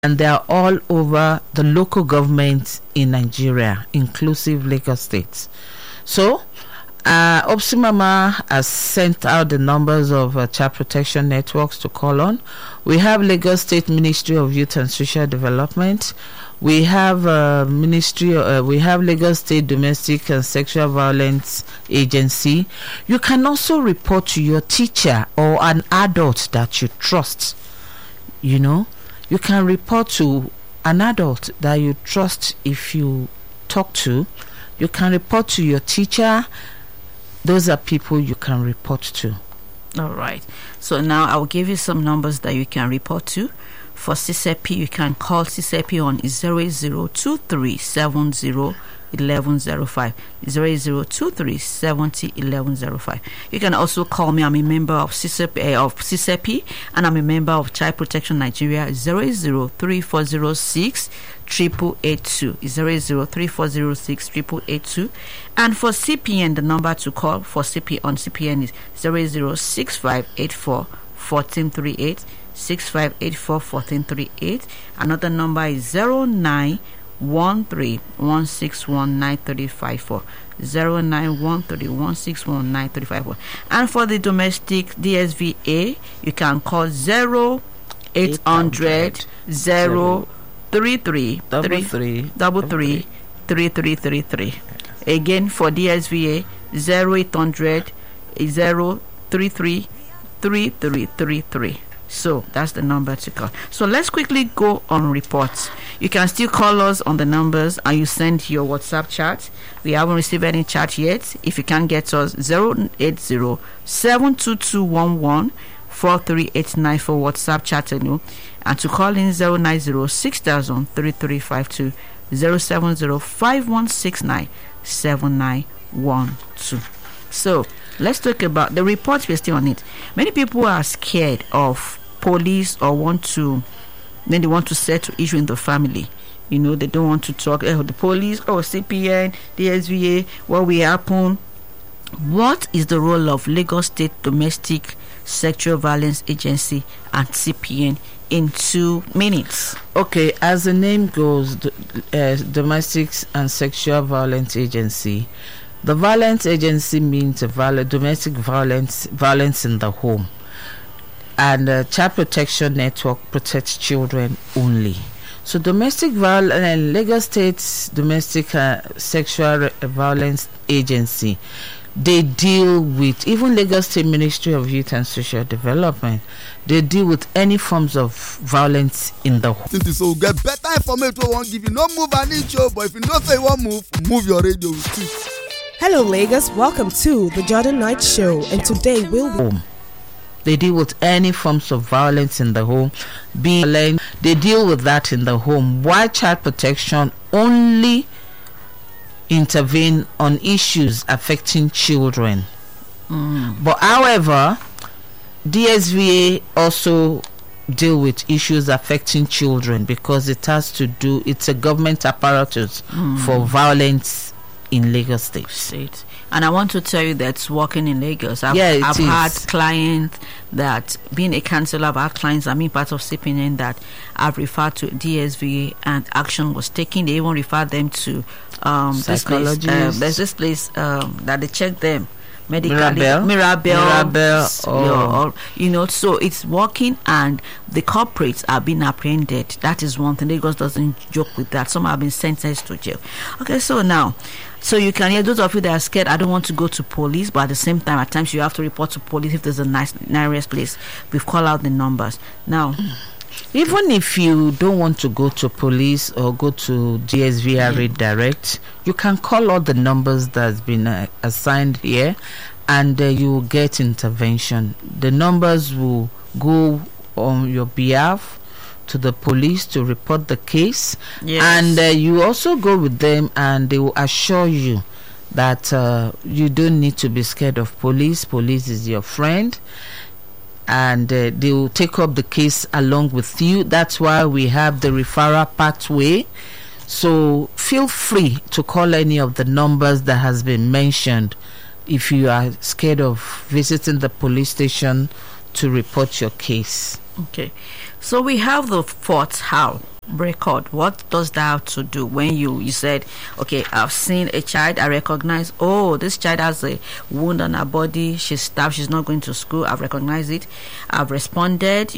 and they are all over the local governments in Nigeria, inclusive Lagos State. So, Opsimama has sent out the numbers of child protection networks to call on. We have Lagos State Ministry of Youth and Social Development. We have we have Lagos State Domestic and Sexual Violence Agency. You can also report to your teacher or an adult that you trust. You know, you can report to an adult that you trust if you talk to. You can report to your teacher. Those are people you can report to. All right. So now I will give you some numbers that you can report to. For CCP, you can call CCP on 0023701105. 0023701105. You can also call me. I'm a member of CCP, and I'm a member of Child Protection Nigeria. 003406 8882 003406 8882. And for CPN, the number to call for CPN is 006584 1438 6584 1438. Another number is 0913161934 0913161934. And for the domestic DSVA, you can call 0800 033 3333. Again, for DSVA, 0800 033 3333. So that's the number to call. So let's quickly go on reports. You can still call us on the numbers and you send your WhatsApp chat. We haven't received any chat yet. If you can get us, 080-72211 4389 for WhatsApp chat and to call in 090-6000-3352 070-5169-7912. So let's talk about the reports. We're still on it. Many people are scared of police or they want to settle issue in the family. You know, they don't want to talk the police or CPN, DSVA, what will happen. What is the role of Lagos State Domestic Sexual Violence Agency and CPN in 2 minutes? Okay, as the name goes, Domestic and Sexual Violence Agency. The violence agency means domestic violence in the home, and Child Protection Network protects children only. So domestic violence, Lagos State's Domestic Sexual Violence Agency, they deal with, even Lagos State Ministry of Youth and Social Development, they deal with any forms of violence in the home. So get better information. Won't give you no move an inch, but if you don't say one move your radio too. Hello Lagos, welcome to the Jordan Knight Show, and today we'll be home. They deal with any forms of violence in the home. They deal with that in the home. Why Child Protection only intervene on issues affecting children. But however, DSVA also deal with issues affecting children because it has to do, it's a government apparatus for violence in Lagos State. And I want to tell you that's working in Lagos. I've had clients that, being a counselor, I've had clients, part of CPN, that I've referred to DSVA and action was taken. They even referred them to psychologists. There's this place that they check them medically. Mirabel. So it's working, and the corporates are being apprehended. That is one thing. Lagos doesn't joke with that. Some have been sentenced to jail. Okay, so now, so you can hear those of you that are scared, I don't want to go to police, but at the same time, at times you have to report to police if there's a nearest place. We've called out the numbers. Now, even if you don't want to go to police or go to DSVR Direct, you can call all the numbers that's been assigned here, and you will get intervention. The numbers will go on your behalf to the police to report the case, and you also go with them, and they will assure you that you don't need to be scared of police. Police is your friend, and they will take up the case along with you. That's why we have the referral pathway. So feel free to call any of the numbers that has been mentioned if you are scared of visiting the police station to report your case. Okay, so we have the fourth how. record, what does that have to do when you said, okay, I've seen a child, I recognize, oh, this child has a wound on her body, she's stabbed, she's not going to school, I've recognized it, I've responded,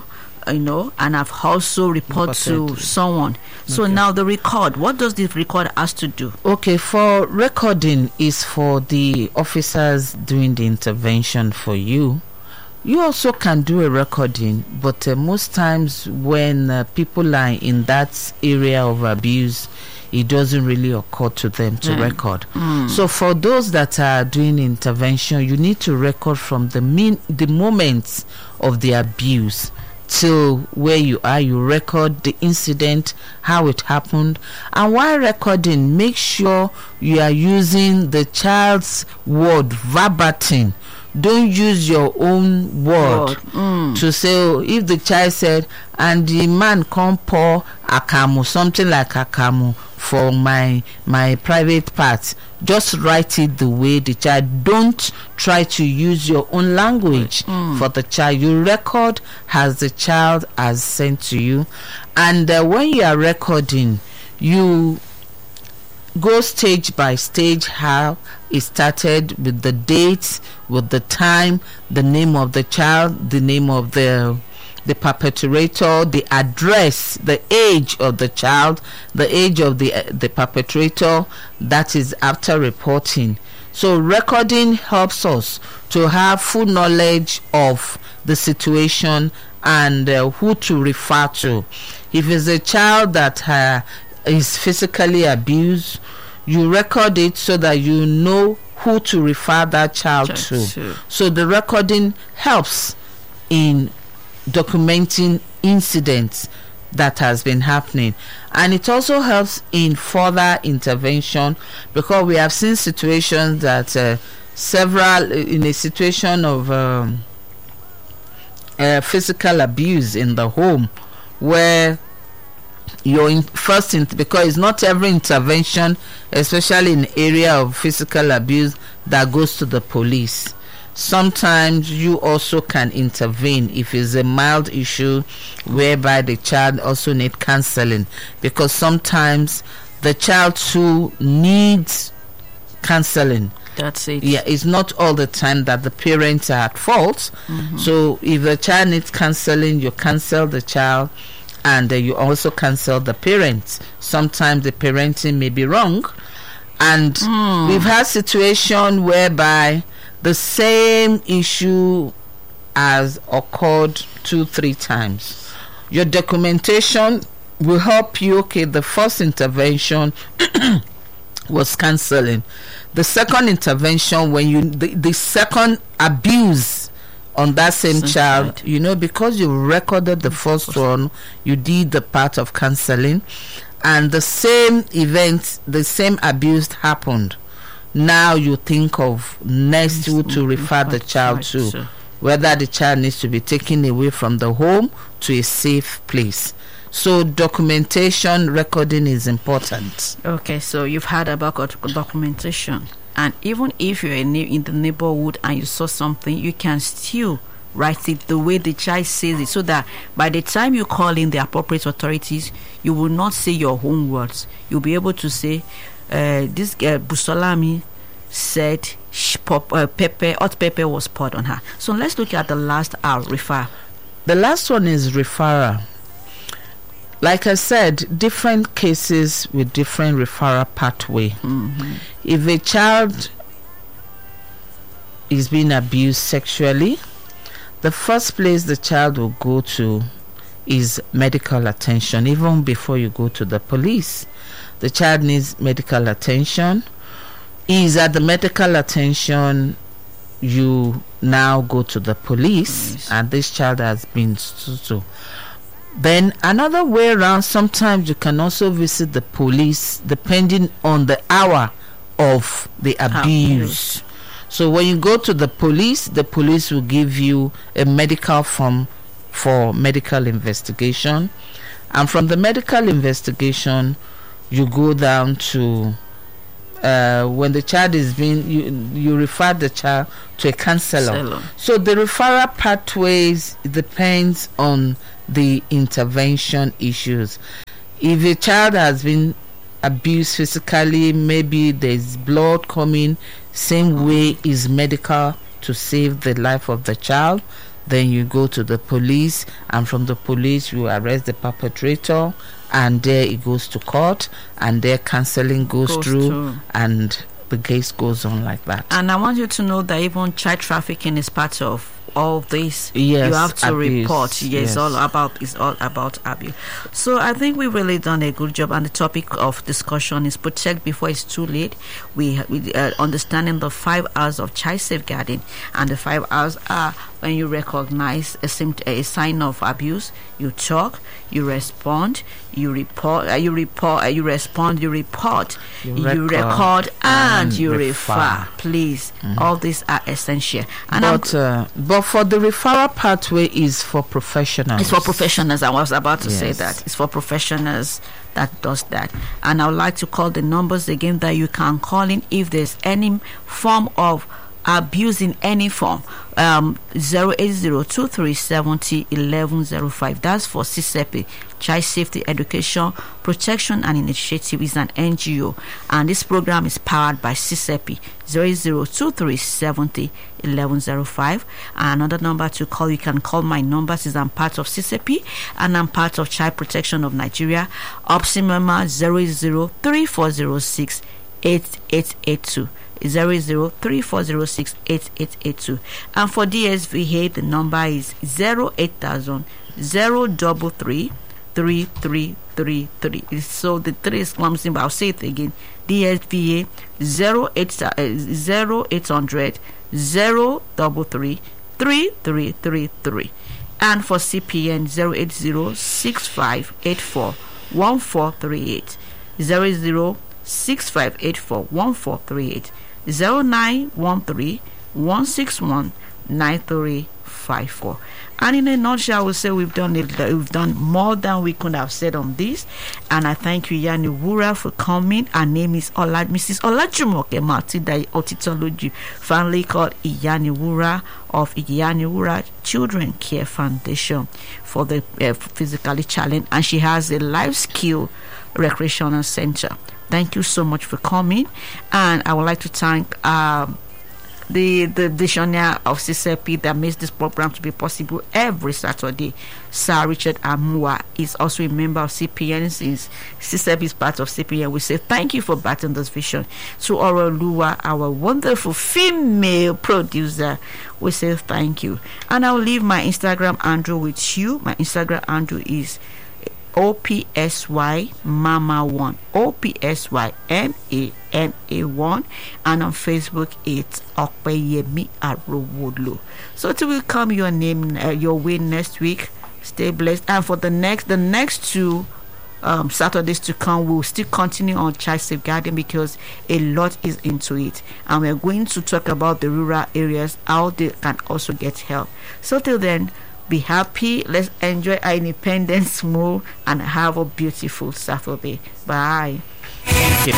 and I've also reported to someone. So now the record, what does the record has to do? Okay, for recording is for the officers doing the intervention for you. You also can do a recording, but most times when people are in that area of abuse, it doesn't really occur to them to record. So for those that are doing intervention, you need to record from the moments of the abuse till where you are. You record the incident, how it happened, and while recording, make sure you are using the child's word verbatim. Don't use your own word to say, oh, if the child said, and the man come pour akamu, something like akamu for my private parts, just write it the way the child. Don't try to use your own language for the child. You record as the child has sent to you, and when you are recording, you go stage by stage, how it started, with the dates, with the time, the name of the child, the name of the perpetrator, the address, the age of the child, the age of the perpetrator. That is after reporting. So recording helps us to have full knowledge of the situation and who to refer to. If it's a child that is physically abused, you record it so that you know who to refer that child to. So the recording helps in documenting incidents that has been happening, and it also helps in further intervention, because we have seen situations that several in a situation of physical abuse in the home, where because it's not every intervention, especially in the area of physical abuse, that goes to the police. Sometimes you also can intervene if it's a mild issue whereby the child also needs counseling, because sometimes the child too needs counseling. That's it. Yeah, it's not all the time that the parents are at fault. So if the child needs counseling, you counsel the child, and you also counsel the parents. Sometimes the parenting may be wrong, and we've had situation whereby the same issue has occurred 2-3 times. Your documentation will help you. Okay, the first intervention was counseling. The second intervention, when the second abuse on that same child, because you recorded the first one, you did the part of counseling, and the same event, the same abuse happened. Now you think of next who to refer the child to, whether the child needs to be taken away from the home to a safe place. So documentation, recording is important. Okay, so you've heard about documentation. And even if you're in the neighborhood and you saw something, you can still write it the way the child says it, so that by the time you call in the appropriate authorities, you will not say your own words. You'll be able to say, this girl, Busolami, said hot pepper was poured on her. So let's look at the last R, refer. The last one is referral. Like I said, different cases with different referral pathway. If a child is being abused sexually, the first place the child will go to is medical attention. Even before you go to the police, the child needs medical attention. Is at the medical attention, you now go to the police, and this child has been so. Then another way around, sometimes you can also visit the police depending on the hour of the abuse. So when you go to the police will give you a medical form for medical investigation, and from the medical investigation you go down to when the child is being, you refer the child to a counselor. So the referral pathways depends on the intervention issues. If a child has been abused physically, maybe there's blood coming, same way is medical to save the life of the child. Then you go to the police, and from the police you arrest the perpetrator, and there it goes to court, and there counseling goes through, and the case goes on like that. And I want you to know that even child trafficking is part of all this. Yes, you have to abuse. report. Yes, it's all about abuse. So I think we've really done a good job, and the topic of discussion is protect before it's too late. We understanding the 5 hours of child safeguarding, and the 5 hours are when you recognize a sign of abuse, you talk, you respond, you report, you respond, you report, you record, and you refer. Please, all these are essential. And but for the referral pathway is for professionals. It's for professionals. I was about to say Yes. that it's for professionals that does that. And I would like to call the numbers again that you can call in if there's any form of abuse in any form. 08023701105. That's for CSEPI, Child Safety Education Protection and Initiative. Is an NGO, and this program is powered by CSEPI. 08023701105. And another number to call, you can call my numbers, is I'm part of CSEPI and I'm part of Child Protection of Nigeria. Opsimema 08034068882. 08034068882. And for DSVA, the number is 08000 033 3333. So the 3 is clumsy, but I'll say it again. DSVA 0800 033 3333. And for CPN 08065841438. 08065841438. 0913-161-9354. And in a nutshell, I would say we've done more than we could have said on this. And I thank you, Iyani Wura, for coming. Her name is Mrs. Olajumoke Matilda Otitoloju, family called Iyani Wura of Iyani Wura Children Care Foundation for the physically challenged, and she has a life skill recreational center. Thank you so much for coming, and I would like to thank the visionary of CSEPI that makes this program to be possible every Saturday. Sir Richard Amua is also a member of CPN, since CSEPI is part of CPN. We say thank you for backing this vision. To Orolua, our wonderful female producer, we say thank you. And I'll leave my Instagram handle with you. My Instagram handle is OPSY Mama1, OPSY MAMA1, and on Facebook it's Okpeyemi Arowolo. So till we come your way next week, stay blessed. And for the next 2 Saturdays to come, we'll still continue on child safeguarding, because a lot is into it, and we're going to talk about the rural areas, how they can also get help. So till then, be happy, let's enjoy our independence more, and have a beautiful Saturday. Bye.